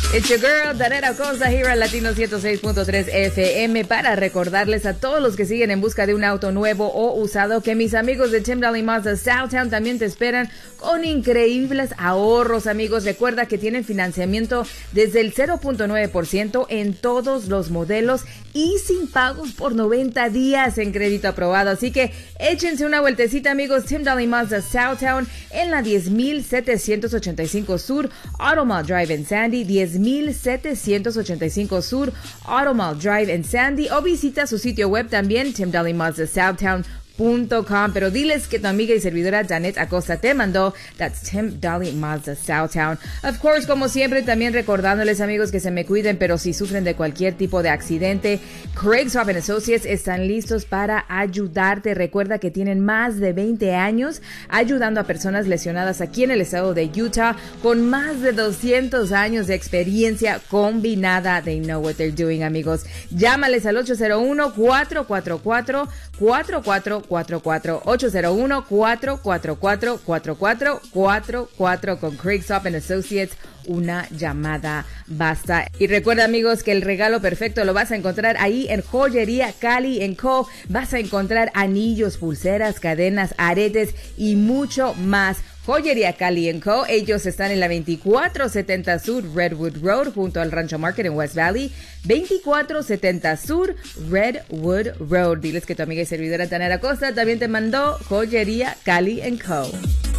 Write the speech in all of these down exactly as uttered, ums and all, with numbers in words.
It's your girl, Danera Costa, here en Latino ciento seis punto tres F M, para recordarles a todos los que siguen en busca de un auto nuevo o usado que mis amigos de Tim Dahle Mazda Southtown también te esperan con increíbles ahorros, amigos. Recuerda que tienen financiamiento desde el cero punto nueve por ciento en todos los modelos y sin pagos por noventa días en crédito aprobado. Así que échense una vueltecita, amigos. Tim Dahle Mazda Southtown en la diez mil setecientos ochenta y cinco Sur, Automall Drive en Sandy, diez mil setecientos ochenta y cinco Sur, Automall Drive en Sandy, o visita su sitio web también, tim dahle mazda southtown punto com. Pero diles que tu amiga y servidora Janet Acosta te mandó. That's Tim Dahle Mazda Southtown. Of course, como siempre, también recordándoles, amigos, que se me cuiden, pero si sufren de cualquier tipo de accidente, Craig Swap and Associates están listos para ayudarte. Recuerda que tienen más de veinte años ayudando a personas lesionadas aquí en el estado de Utah, con más de doscientos años de experiencia combinada. They know what they're doing, amigos. Llámales al ocho cero uno, cuatro cuatro cuatro, cuatro cuatro cuatro cuatro, ocho cero uno, cuatro cuatro cuatro, cuatro cuatro cuatro cuatro. Con Craig Swap and Associates, una llamada basta. Y recuerda, amigos, que el regalo perfecto lo vas a encontrar ahí en Joyería Cali and Co. Vas a encontrar anillos, pulseras, cadenas, aretes y mucho más. Joyería Cali and Co. Ellos están en la veinticuatro setenta Sur Redwood Road, junto al Rancho Market en West Valley. veinticuatro setenta Sur Redwood Road. Diles que tu amiga y servidora Tanara Costa también te mandó Joyería Cali and Co.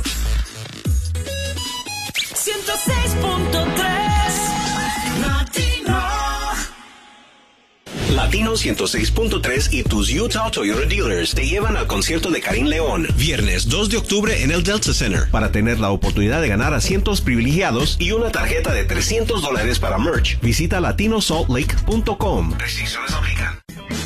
ciento seis punto tres Latino. Latino ciento seis punto tres y tus Utah Toyota Dealers te llevan al concierto de Karim León, viernes dos de octubre en el Delta Center, para tener la oportunidad de ganar asientos privilegiados y una tarjeta de trescientos dólares para merch. Visita latino salt lake punto com. Restricciones aplican.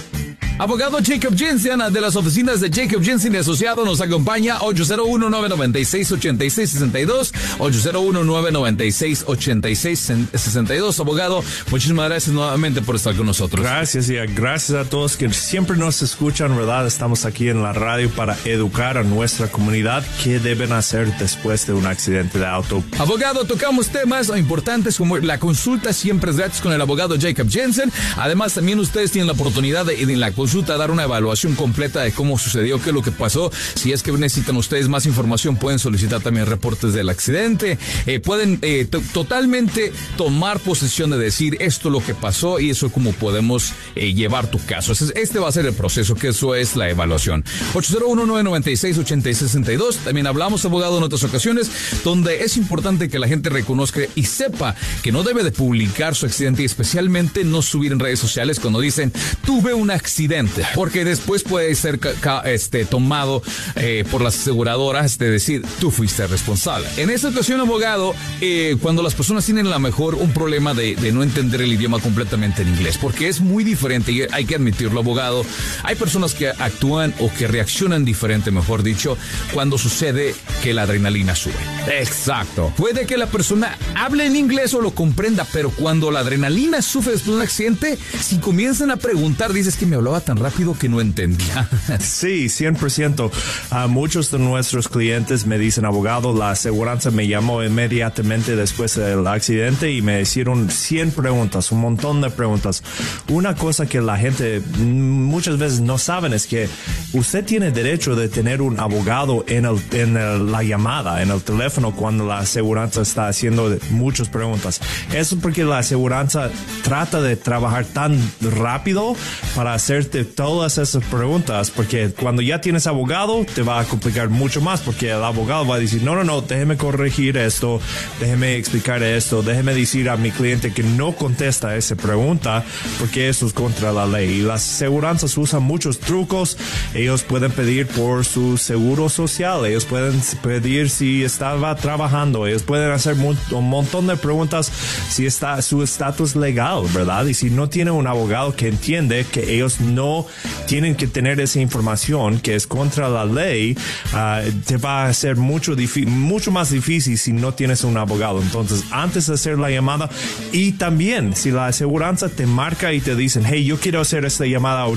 Abogado Jacob Jensen de las oficinas de Jacob Jensen y Asociado nos acompaña. Ocho cero uno, nueve nueve seis, ocho seis seis dos, ocho cero uno, nueve nueve seis, ocho seis seis dos. Abogado, muchísimas gracias nuevamente por estar con nosotros. Gracias, y gracias a todos que siempre nos escuchan, ¿verdad? Estamos aquí en la radio para educar a nuestra comunidad qué deben hacer después de un accidente de auto. Abogado, tocamos temas importantes como la consulta siempre es gratis con el abogado Jacob Jensen. Además, también ustedes tienen la oportunidad de, en la consulta, dar una evaluación completa de cómo sucedió, qué es lo que pasó. Si es que necesitan ustedes más información, pueden solicitar también reportes del accidente. Eh, pueden eh, t- totalmente tomar posesión de decir esto es lo que pasó y eso es como podemos eh, llevar tu caso. Este, este va a ser el proceso, que eso es la evaluación. ocho cero uno, nueve nueve seis, ocho seis seis dos. También hablamos, abogado, en otras ocasiones, donde es importante que la gente reconozca y sepa que no debe de publicar su accidente, y especialmente no subir en redes sociales cuando dicen tuve un accidente, porque después puede ser ca- ca- este, tomado eh, por las aseguradoras de decir tú fuiste responsable. En esta ocasión, abogado, eh, cuando las personas tienen a lo mejor un problema de, de no entender el idioma completamente en inglés, porque es muy diferente y hay que admitirlo, abogado, hay personas que actúan o que reaccionan diferente, mejor dicho, cuando sucede que la adrenalina sube. Exacto. Puede que la persona hable en inglés o lo comprenda, pero cuando la adrenalina sube después de un accidente, si comienzan a preguntar, dices que me hablaba tan rápido que no entendía. Sí, cien por ciento. Uh, muchos de nuestros clientes me dicen, abogado, la aseguranza me llamó inmediatamente después del accidente y me hicieron cien preguntas, un montón de preguntas. Una cosa que la gente muchas veces no saben es que usted tiene derecho de tener un abogado en, el, en el, la llamada, en el teléfono, cuando la aseguranza está haciendo muchas preguntas. Eso porque la aseguranza trata de trabajar tan rápido para hacerte todas esas preguntas, porque cuando ya tienes abogado te va a complicar mucho más, porque el abogado va a decir no, no, no, déjeme corregir esto, déjeme explicar esto, déjeme decir a mi cliente que no contesta esa pregunta porque eso es contra la ley. Y las aseguranzas usan muchos trucos. Ellos pueden pedir por su seguro social, ellos pueden pedir si estaba trabajando, ellos pueden hacer un montón de preguntas si está su estatus legal, ¿verdad? Y si no tiene un abogado que entiende que ellos no tienen que tener esa información que es contra la ley, uh, te va a ser mucho, difi- mucho más difícil si no tienes un abogado. Entonces, antes de hacer la llamada, y también si la aseguranza te marca y te dicen, hey, yo quiero hacer esta llamada ahorita,